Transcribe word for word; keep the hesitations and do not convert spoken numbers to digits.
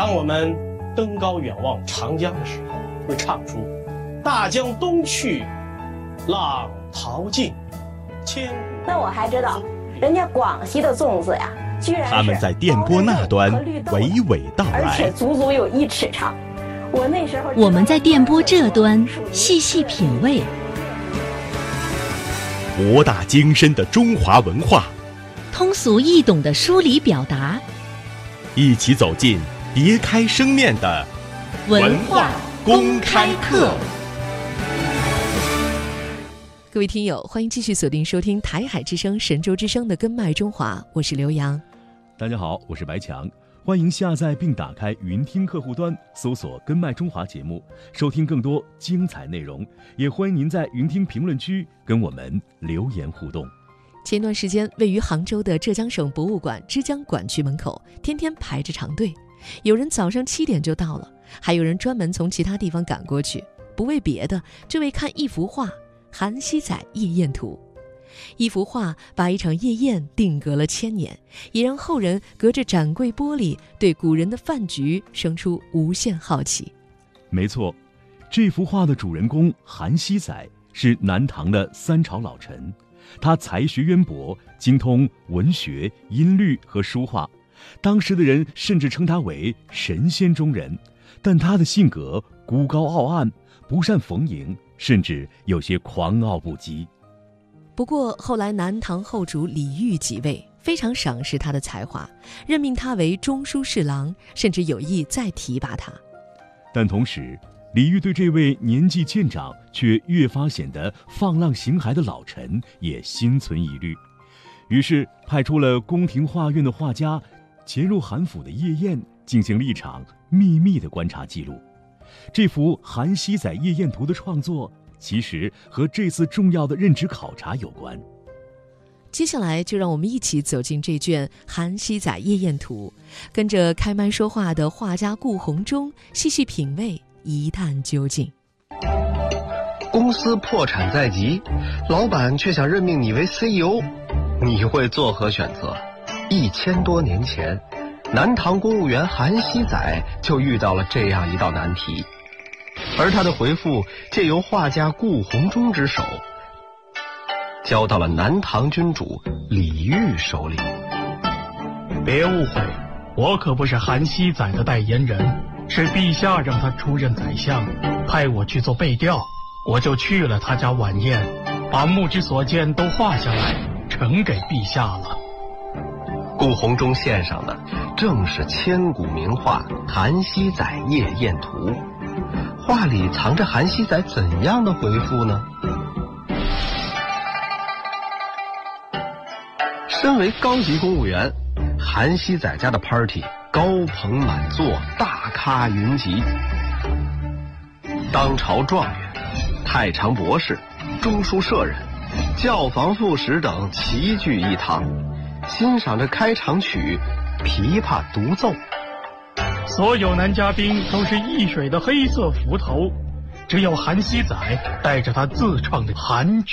当我们登高远望长江的时候，会唱出大江东去，浪淘尽，千古。 那我还知道，人家广西的粽子呀，居然是他们在电波那端娓娓道来， 而且足足有一尺长。我那时候， 我们在电波这端细细品味， 博大精深的中华文化， 通俗易懂的梳理表达， 一起走进别开生面的文化公开课。 各位听友，欢迎继续锁定收听台海之声神州之声的根脉中华，我是刘洋。 大家好，我是白强，欢迎下载并打开云听客户端，搜索根脉中华节目，收听更多精彩内容。也欢迎您在云听评论区跟我们留言互动。 前段时间，位于杭州的浙江省博物馆之江馆区门口天天排着长队，有人早上七点就到了，还有人专门从其他地方赶过去，不为别的，就为看一幅画《韩熙载夜宴图》。一幅画把一场夜宴定格了千年，也让后人隔着展柜玻璃对古人的饭局生出无限好奇。 没错，这幅画的主人公韩熙载是南唐的三朝老臣，他才学渊博，精通文学、音律和书画，当时的人甚至称他为神仙中人。但他的性格孤高傲岸，不善逢迎，甚至有些狂傲不羁。 不过后来南唐后主李煜即位，非常赏识他的才华，任命他为中书侍郎，甚至有意再提拔他。 但同时，李煜对这位年纪渐长却越发显得放浪形骸的老臣也心存疑虑，于是派出了宫廷画院的画家潜入韩府的夜宴，进行了一场秘密的观察记录。这幅《韩熙载夜宴图》的创作其实和这次重要的任职考察有关。 接下来就让我们一起走进这卷《韩熙载夜宴图》，跟着开麦说话的画家顾闳中细细品味，一探究竟。 公司破产在即，老板却想任命你为 C E O， 你会作何选择？一千多年前，南唐公务员韩熙载就遇到了这样一道难题，而他的回复借由画家顾闳中之手，交到了南唐君主李煜手里。 别误会，我可不是韩熙载的代言人，是陛下让他出任宰相，派我去做背调，我就去了他家晚宴，把目之所见都画下来，呈给陛下了。 顾闳中献上的正是千古名画《韩熙载夜宴图》，画里藏着韩熙载怎样的回复呢？身为高级公务员，韩熙载家的 party 高朋满座，大咖云集，当朝状元、太常博士、中书舍人、教坊副使等齐聚一堂，欣赏着开场曲琵琶独奏。 所有男嘉宾都是易水的黑色斧头，只有韩熙载带着他自创的韩